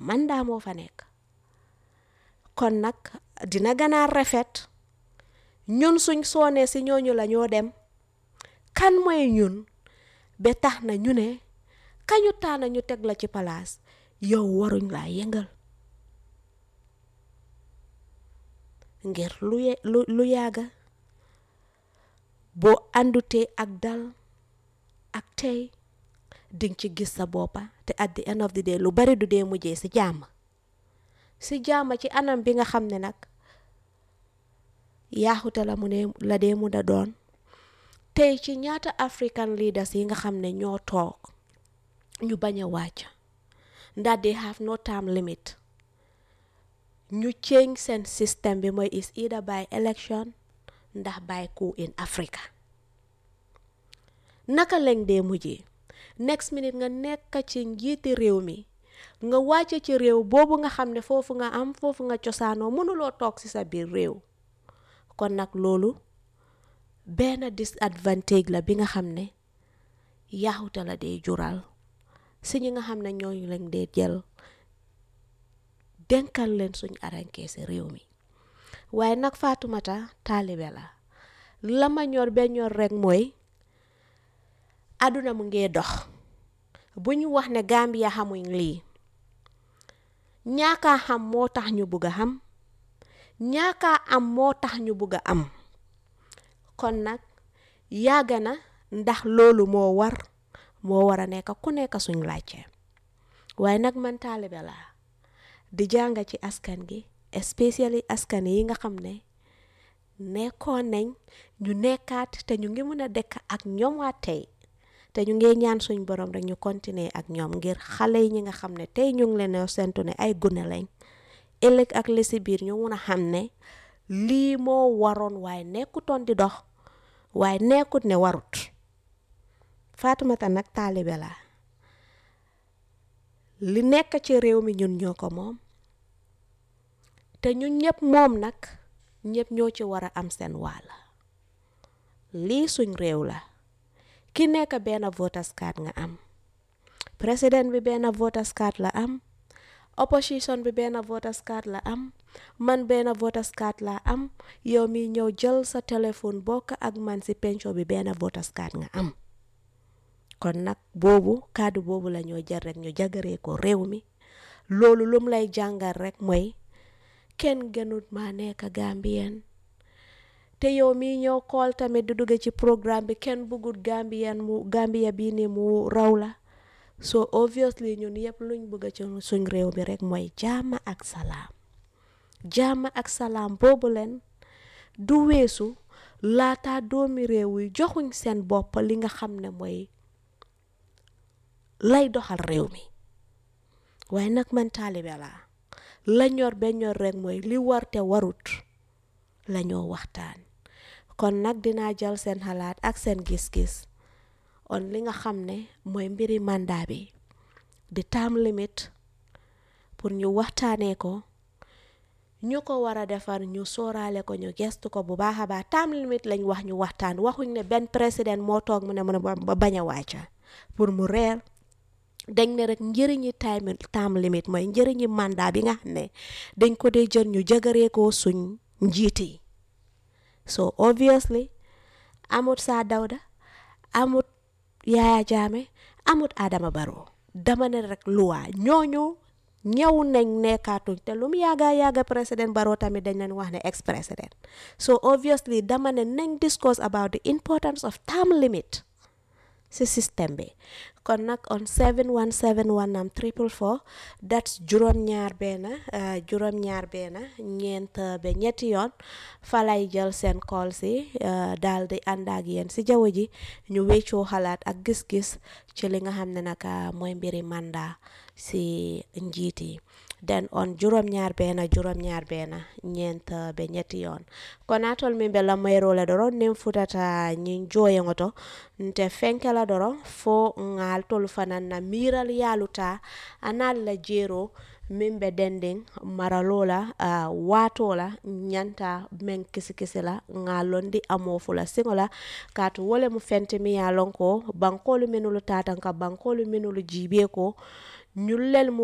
mandat moo fa nekk kon nag dina gën a rafet ñun suñ soonee si ñooñu la ñoo dem kan mooy ñun ba tax na ñu ne kañu taana ñu teg la ci palaas yow waruñ laa yëngal ngir lu yàgga boo àndutee ak dal ak tey ding ci gis sa boppa te at the end of the day lu bari du dee mujjee si jàmm ci anam bi nga xam ne nag yaaxute la dee mu da doon tey ci ñaata African leaders yi nga xam ne ñoo toog ñu bañ a wàcc ndax they have no term limit ñu change seen système bi mooy is either by election ndax by coup in Africa naka lañ dee mujjee next minute nga nekk ci njiiti réew mi nga wàcce ci réew boobu nga xam ne foofu nga cosaanoo mënuloo toog ci sa biir réew kon nag loolu benn disadvantage la bi nga xam ne yaaxute la dee jural si ñi nga xam ne ñooñu lañ dee jël denkal leen suñ arankee si réew mi waaye nag Fatoumata taalibe la ma ñor be ñor rek mooy àdduna mu ngee dox bu ñu wax ne Gambia xamuñ lii ñaakaa xam moo tax ñu bugg a xam ñaakaa am moo tax ñu bugg a am kon nag yàgga na ndax loolu moo war a nekk ku nekk suñ laajte waaye nag man taalibe laa di jàng ci askan gi especially askan yi nga xam ne nekkoon nañ ñu nekkaat te ñu ngi mën a dëkk ak ñoom waa tey te ñu ngi ñaan suñ borom rek ñu continuer ak ñoom ngir xale yi ñi nga xam ne tey ñu ngi leen a sentu ne ay gune lañ ëllëg ak li si biir ñu mun a xam ne lii moo waroon waaye nekkutoon di dox waaye nekkut ne warut Fatoumata nag taalibe la li nekk ci réew mi ñun ñoo ko moom te ñun ñëpp moom nag ñëpp ñoo ci war a am seen wàll lii suñ réew la ki nekk benn voters card nga am président bi benn voters card la am opposition bi benn voters card la am man benn voters card la am yow mi ñëw jël sa téléphone bokk ak man si penco bi benn voters card nga am kon nag kaddu boobu la ñoo jël rek ñu jagaree ko réew mi loolu lum lay jàngal rek mooy kenn gënut maa nekk Gambien te yow mi ñëw kool tamit du dugg ci programme bi kenn bëggut Gambia bii ni mu raw la so obviously ñun yëpp luñ bëgg ci suñ réew mi rek mooy jàmm ak salaam boobu leen du weesu laata doomi réew yi joxuñ seen bopp li nga xam ne mooy lay doxal réew mi waaye nag man taalibe la ñor be ñor rek mooy li war te warut la ñoo waxtaan kon nag dinaa jël seen xalaat ak seen gis-gis on li nga xam ne mooy mbiri mandat bi di term limit pour ñu waxtaanee ko ñu ko war a defar ñu sóoraale ko ñu gestu ko bu baax a baax term limit lañ wax ñu waxtaan waxuñ ne benn président moo toog mu ne ba bañ a wàcca pour mu reer dañ ne rek njëriñi term limit mooy njëriñi mandat bi nga xam ne dañ ko dee jël ñu jagaree ko suñ njiit yi so obviously amut Saa Dawda amut Yaya Jammeh amut Adama Barrow dama ne rek luwaa ñooñu ñëw nañ nekkaatuñ te lu mu yàgga président Barrow tamit dañ leen wax ne ex président so obviously dama ne nañ discuss about the importance of term limit si système bi kon nag on 7171 am 444 that's juróom-ñaar benn ñeent ba ñetti yoon falay jël seen call si daal di ànd ak yéen si jaww ji ñu weccoo xalaat ak gis-gis ci li nga xam ne nag mooy mbiri mandat si njiit yi den on juróom-ñaar benn ñeent ba ñetti yoon kono atol min be lammayrole doro nin futata ñin joyengoto nte fenkela doro fo ngal tolu fanan na miral yaluta anal la jero min be dending maralola watola nyanta men kisi la ngalondi amofula singola katu wole mu fente mi yalonko bankolu menulu tatanka bankolu menulu jibe ko ñullel mu